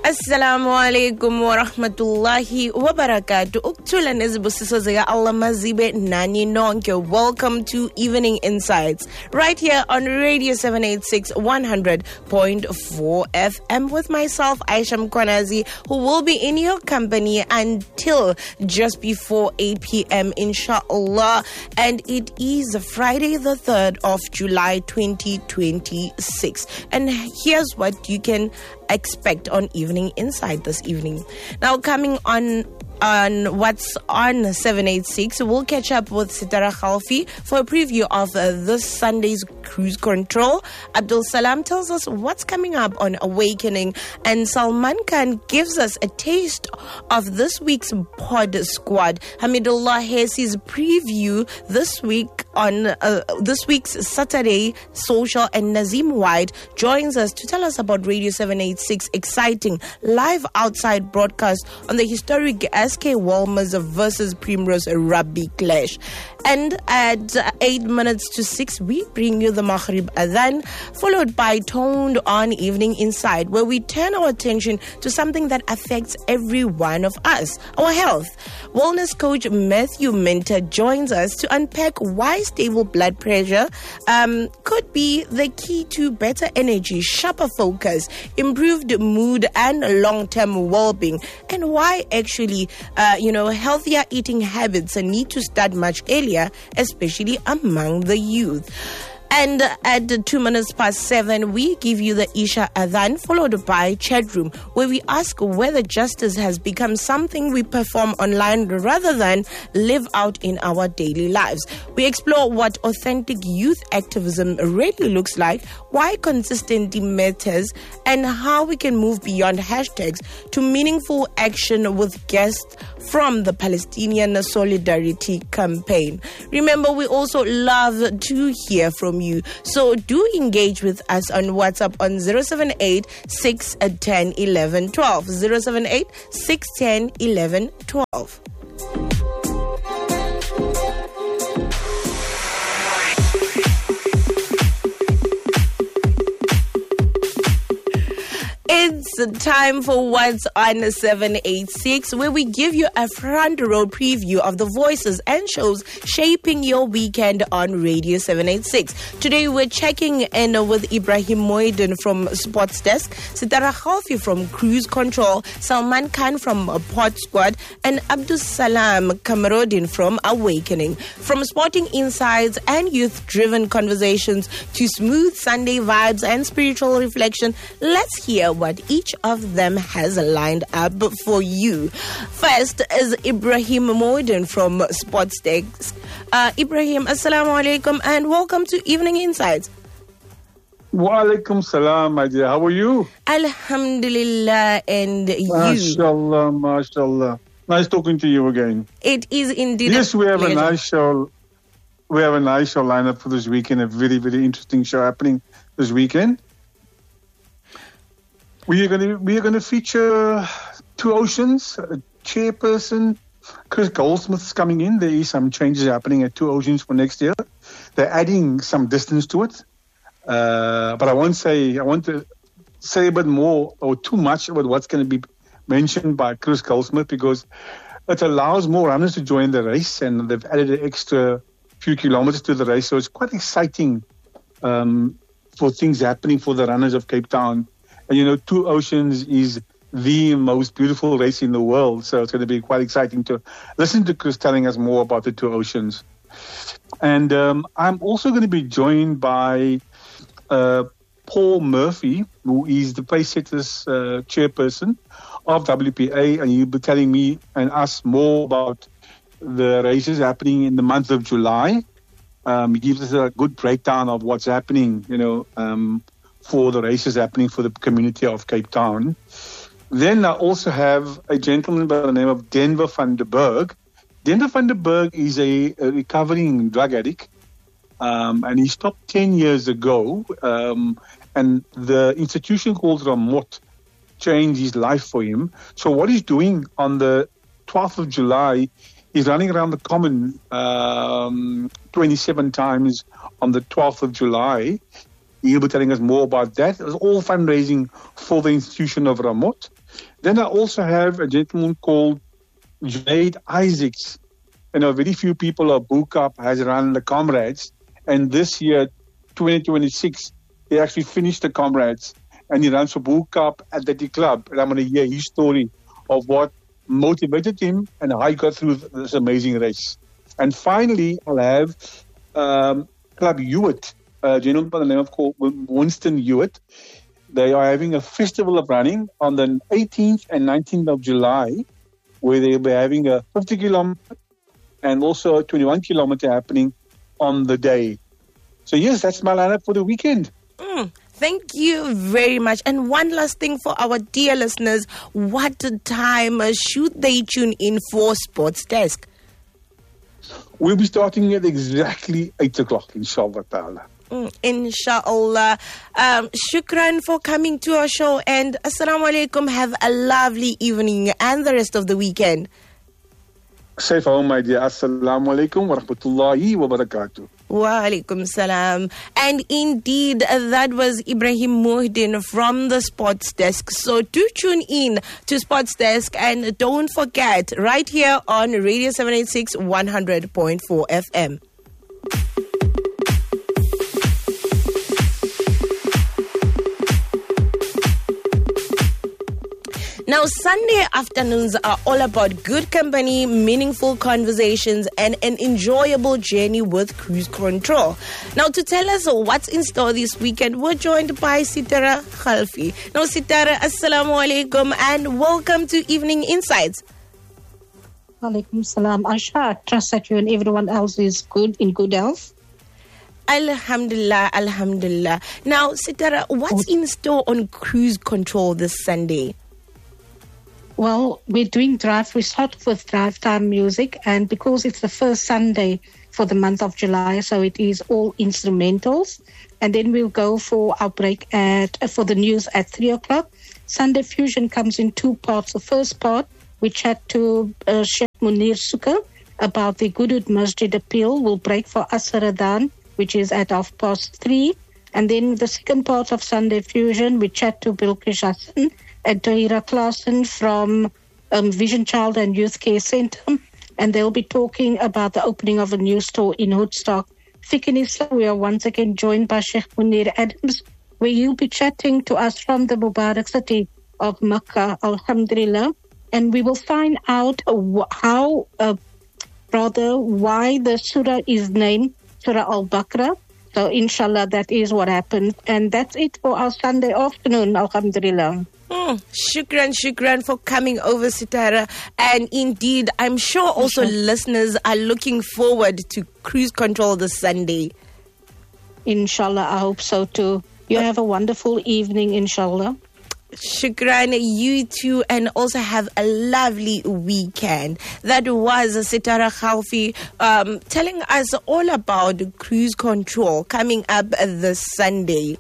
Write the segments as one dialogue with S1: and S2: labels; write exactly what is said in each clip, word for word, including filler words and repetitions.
S1: Assalamu alaikum wa rahmatullahi wa barakatuh. Uktula nezibusiso zega Allah mazibe nani nonke. Welcome to Evening Insights right here on Radio seven eighty-six one hundred point four F M with myself Aisha Mkwanazi, who will be in your company until just before eight p.m. inshallah. And it is Friday the third of July twenty twenty-six. And here's what you can expect on Evening Insight this evening. Now, coming on on what's on seven eighty-six, we'll catch up with Sitara Khalfi for a preview of uh, this Sunday's cruise control. Abdul Salam tells us what's coming up on Awakening, and Salman Khan gives us a taste of this week's pod squad. Hamidullah Hessi's preview this week on uh, this week's Saturday Social, and Nazim White joins us to tell us about Radio seven eighty-six exciting live outside broadcast on the historic S K Walmers versus Primrose Rugby clash. And at eight minutes to six, we bring you the Maghrib Adhan, followed by Toned On Evening Inside, where we turn our attention to something that affects every one of us, our health. Wellness coach Matthew Minter joins us to unpack why stable blood pressure um, could be the key to better energy, sharper focus, improved mood, and long-term well-being, and why actually, uh, you know, healthier eating habits need to start much earlier, especially among the youth. And at two minutes past seven, we give you the Isha Adhan, followed by Chat Room, where we ask whether justice has become something we perform online rather than live out in our daily lives. We explore what authentic youth activism really looks like, why consistency matters, and how we can move beyond hashtags to meaningful action with guests from the Palestinian Solidarity Campaign. Remember, we also love to hear from you, so do engage with us on WhatsApp on zero seven eight six one zero one one one two, zero seven eight six one zero one one one two. It's time for What's on seven eighty-six, where we give you a front row preview of the voices and shows shaping your weekend on Radio seven eighty-six. Today we're checking in with Ibrahim Moiden from Sports Desk, Sitara Khalfi from Cruise Control, Salman Khan from Pod Squad, and Abdul Salam Kamarodin from Awakening. From sporting insights and youth-driven conversations to smooth Sunday vibes and spiritual reflection, let's hear what each of them has lined up for you. First is Ibrahim Moiden from Sports Desk. Uh, Ibrahim, assalamu alaikum and welcome to Evening Insights.
S2: Wa alaikum salam, my dear. How are you?
S1: Alhamdulillah, and you?
S2: MashaAllah, MashaAllah. Nice talking to you again.
S1: It is indeed.
S2: Yes,
S1: a
S2: we have
S1: pleasure.
S2: a nice show. We have a nice show lineup for this weekend. A very, very interesting show happening this weekend. We are going to we are going to feature Two Oceans, a chairperson. Chris Goldsmith's coming in. There is some changes happening at Two Oceans for next year. They're adding some distance to it, uh, but I won't say I want to say a bit more or too much about what's going to be mentioned by Chris Goldsmith, because it allows more runners to join the race, and they've added an extra few kilometers to the race, so it's quite exciting um, for things happening for the runners of Cape Town. And, you know, Two Oceans is the most beautiful race in the world. So it's going to be quite exciting to listen to Chris telling us more about the Two Oceans. And um, I'm also going to be joined by uh, Paul Murphy, who is the Pacesetters uh, chairperson of W P A. And he'll be telling me and us more about the races happening in the month of July. Um, he gives us a good breakdown of what's happening, you know, um, for the races happening for the community of Cape Town. Then I also have a gentleman by the name of Denver van der Berg. Denver van der Berg is a, a recovering drug addict, um, and he stopped ten years ago, um, and the institution called Ramot changed his life for him. So what he's doing on the twelfth of July, he's running around the common um, twenty-seven times on the twelfth of July, He'll be telling us more about that. It's all fundraising for the institution of Ramot. Then I also have a gentleman called Jade Isaacs. You know, very few people are Book Up has run the Comrades. And this year, twenty twenty-six, he actually finished the Comrades. And he runs for Book Up at the club. And I'm going to hear his story of what motivated him and how he got through this amazing race. And finally, I'll have um, Club Hewitt, a gentleman by the name of called Winston Hewitt. They are having a festival of running on the eighteenth and nineteenth of July, where they'll be having a fifty kilometer and also a twenty-one kilometer happening on the day. So yes, that's my lineup for the weekend.
S1: Mm, thank you very much. And one last thing for our dear listeners, what time should they tune in for Sports Desk?
S2: We'll be starting at exactly eight o'clock, inshallah ta'ala.
S1: Mm, inshallah. Um, shukran for coming to our show, and assalamu alaikum. Have a lovely evening and the rest of the weekend.
S2: Safe home, my dear. Assalamu alaikum wa rahmatullahi wa barakatuh.
S1: Wa alaikum salam. And indeed, that was Ibrahim Muhyiddin from the Sports Desk. So do tune in to Sports Desk, and don't forget, right here on Radio seven eighty-six, one hundred point four F M. Now, Sunday afternoons are all about good company, meaningful conversations, and an enjoyable journey with Cruise Control. Now, to tell us what's in store this weekend, we're joined by Sitara Khalfi. Now, Sitara, assalamu alaikum, and welcome to Evening Insights.
S3: Alaikum salam. Aisha, I trust that you and everyone else is good, in good health.
S1: Alhamdulillah, alhamdulillah. Now, Sitara, what's in store on Cruise Control this Sunday?
S3: Well, we're doing drive. We start with drive time music, and because it's the first Sunday for the month of July, so it is all instrumentals. And then we'll go for our break at for the news at three o'clock. Sunday Fusion comes in two parts. The first part, we chat to uh, Sheikh Munir Suka about the Gudud Masjid appeal. We'll break for Asaradan, which is at half past three. And then the second part of Sunday Fusion, we chat to Bilqish Hassan and Tahira Klassen from um, Vision Child and Youth Care Centre, and they'll be talking about the opening of a new store in Hoodstock. Fikin Islam, we are once again joined by Sheikh Munir Adams, where he'll be chatting to us from the Mubarak city of Makkah, Alhamdulillah, and we will find out uh, how, uh, rather, why the surah is named Surah Al-Baqarah. So, inshallah, that is what happened. And that's it for our Sunday afternoon, Alhamdulillah.
S1: Mm, shukran, shukran for coming over, Sitara. And indeed, I'm sure also mm-hmm. listeners are looking forward to Cruise Control this Sunday.
S3: Inshallah, I hope so too. You have a wonderful evening, inshallah.
S1: Shukran, you too, and also have a lovely weekend. That was Sitara Khalfi um, telling us all about Cruise Control coming up this Sunday.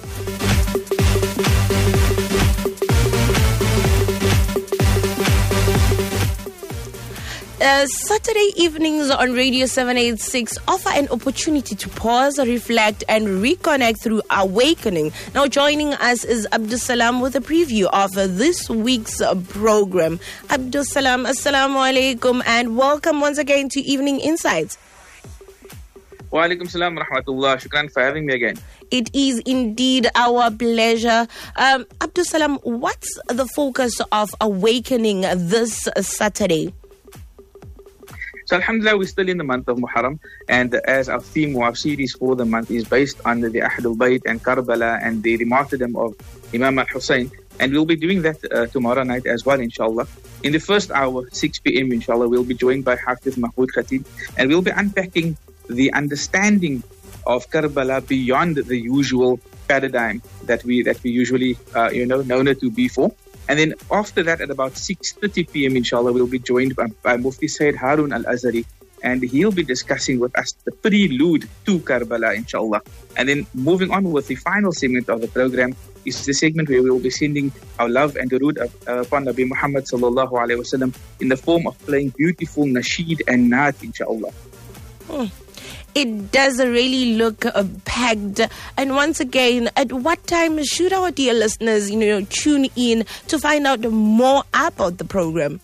S1: Uh, Saturday evenings on Radio seven eighty-six offer an opportunity to pause, reflect, and reconnect through Awakening. Now, joining us is Abdul Salam with a preview of uh, this week's uh, program. Abdul Salam, assalamu alaikum, and welcome once again to Evening Insights.
S4: Wa alaikum salam wa rahmatullah. Shukran for having me again.
S1: It is indeed our pleasure. Um, Abdul Salam, what's the focus of Awakening this uh, Saturday?
S4: So alhamdulillah, we're still in the month of Muharram, and as our theme or our series for the month is based on the Ahl al-Bayt and Karbala and the, the martyrdom of Imam al-Hussein, and we'll be doing that uh, tomorrow night as well, inshallah. In the first hour, six p.m, inshallah, we'll be joined by Hafiz Mahmoud Khatib, and we'll be unpacking the understanding of Karbala beyond the usual paradigm that we that we usually uh, you know known it to be for. And then after that, at about six thirty p.m, inshallah, we'll be joined by, by Mufti Sayyid Harun Al-Azhari, and he'll be discussing with us the prelude to Karbala, inshallah. And then moving on with the final segment of the program is the segment where we will be sending our love and durood upon Nabi Muhammad sallallahu alaihi wasallam in the form of playing beautiful nasheed and naat, inshallah.
S1: Hmm. it does really look uh, packed. And once again, at what time should our dear listeners, you know, tune in to find out more about the program?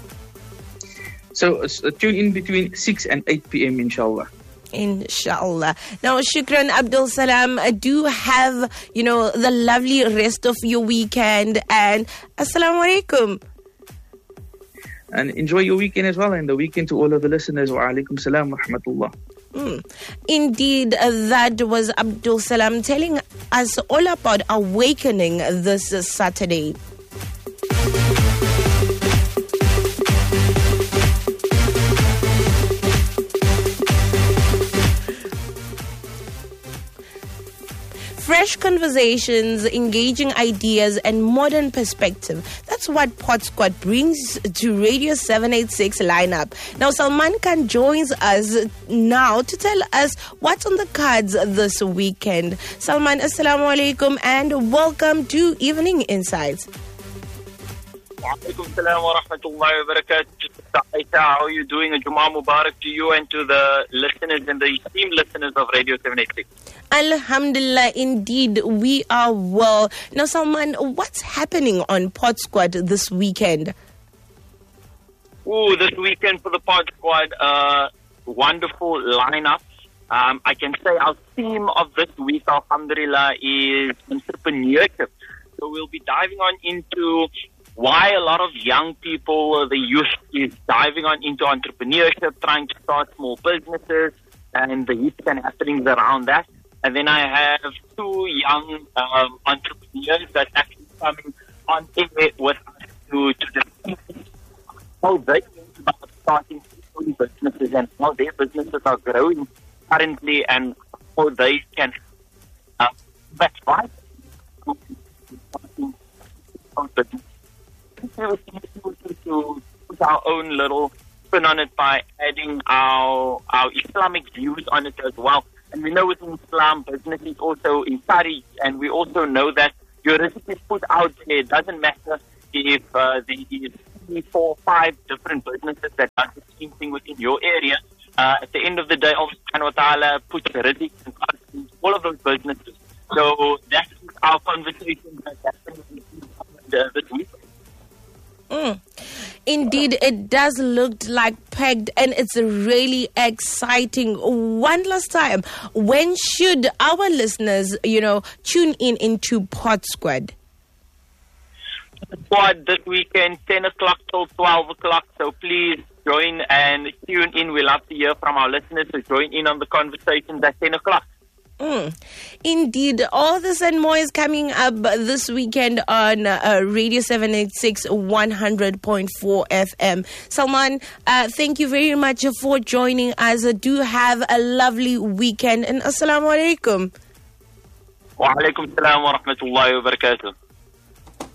S4: So uh, tune in between six and eight p.m. inshallah.
S1: Inshallah. Now, Shukran Abdul Salam, uh, do have, you know, the lovely rest of your weekend, and Assalamu Alaikum.
S4: And enjoy your weekend as well, and the weekend to all of the listeners. Wa alaikum salam wa rahmatullah.
S1: Mm. Indeed, uh, that was Abdul Salam telling us all about awakening this uh, Saturday. Fresh conversations, engaging ideas, and modern perspective. That's what Pod Squad brings to Radio seven eighty-six lineup. Now, Salman Khan joins us now to tell us what's on the cards this weekend. Salman, assalamu alaikum and welcome to Evening Insights.
S5: Wa alaikum salam wa rahmatullahi wa barakatuh. How are you doing? A Jummah Mubarak to you and to the listeners and the esteemed listeners of Radio seven eighty-six.
S1: Alhamdulillah, indeed, we are well. Now, Salman, what's happening on Pod Squad this weekend?
S5: Ooh, this weekend for the Pod Squad, uh, wonderful lineup. Um, I can say our theme of this week, alhamdulillah, is entrepreneurship. So we'll be diving on into why a lot of young people, the youth, is diving on into entrepreneurship, trying to start small businesses, and the hits and happenings around that. And then I have two young um, entrepreneurs that actually coming on air with us to, to discuss how they think about starting businesses and how their businesses are growing currently and how they can uh, that's right. To put our own little spin on it by adding our our Islamic views on it as well. And we know within Islam, business is also encouraged, and we also know that your risk is put out there. It doesn't matter if uh, there is three, four, five different businesses that are the same thing within your area. Uh, at the end of the day, Allah subhanahu wa ta'ala puts risk and in all of those businesses. So that's our conversation that's happening this week.
S1: Mm. Indeed, it does look like packed, and it's really exciting. One last time, when should our listeners, you know, tune in into Pod Squad?
S5: Squad this weekend, ten o'clock till twelve o'clock. So please join and tune in. We love to hear from our listeners. So join in on the conversations at ten o'clock.
S1: Mm. Indeed, all this and more is coming up this weekend on uh, Radio seven eighty-six one hundred point four F M. Salman, uh, thank you very much for joining us. Uh, do have a lovely weekend, and assalamu alaikum.
S5: Wa alaikum salam wa rahmatullahi wa barakatuh.